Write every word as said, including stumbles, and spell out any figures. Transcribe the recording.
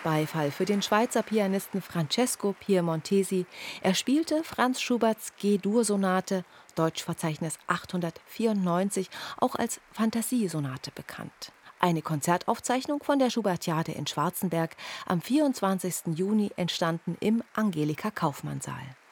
Beifall für den Schweizer Pianisten Francesco Piemontesi. Er spielte Franz Schuberts G-Dur-Sonate, Deutschverzeichnis achthundertvierundneunzig, auch als Phantasiesonate bekannt. Eine Konzertaufzeichnung von der Schubertiade in Schwarzenberg am vierundzwanzigsten Juni entstanden im Angelika Kaufmann Saal.